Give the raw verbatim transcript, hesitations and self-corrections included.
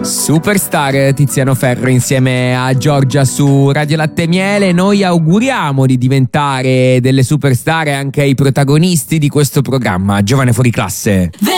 Superstar Tiziano Ferro insieme a Giorgia su Radio Latte e Miele. Noi auguriamo di diventare delle superstar anche ai protagonisti di questo programma, Giovane Fuori Classe.